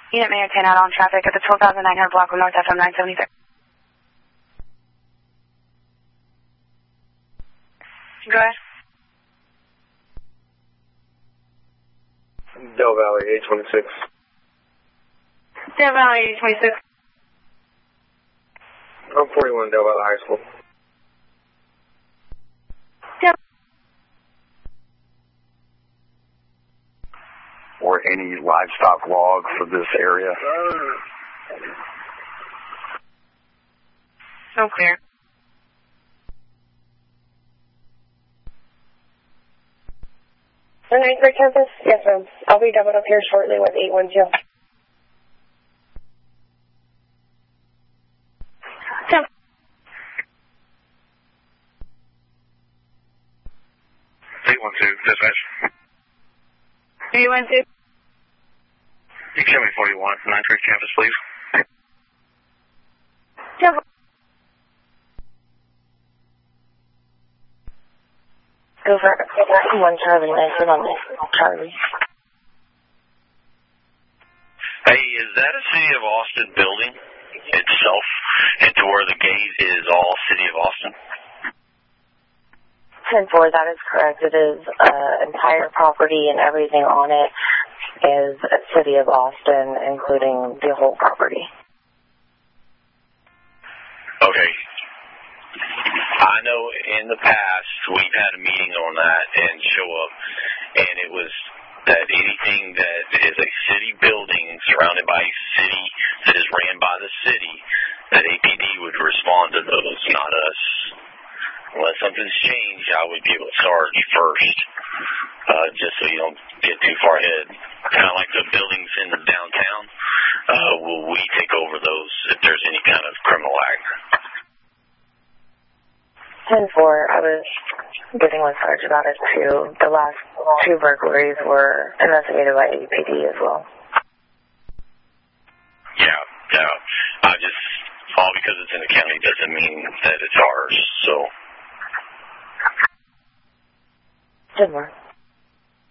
Unit Mayor 10 out on traffic at the 12,900 block of North FM 973. Go ahead. Del Valley 826. Del Valley 826. I'm 41 Del Valley High School. Or any livestock log for this area? No clear. The 9th campus? Yes, ma'am. I'll be doubled up here shortly with 812. Tim. 812, dispatch. 812. You can show me 41, 9th campus, please. Tim. Go for it. 1 Charlie, nice on this. Charlie. Hey, is that a City of Austin building itself? And to where the gate is all City of Austin? 10-4, that is correct. It is entire property and everything on it is City of Austin, including the whole property. Okay. I know in the past we've had a meeting on that and show up, and it was that anything that is a city building surrounded by a city that is ran by the city, that APD would respond to those, not us. Unless something's changed, I would be able to start first, just so you don't get too far ahead. Kind of like the buildings in the downtown, will we take over those if there's any kind of criminal act? 10-4, I was getting with Sarge about it too. The last 2 burglaries were investigated by APD as well. Yeah. All because it's in the county doesn't mean that it's ours, so. 10-4.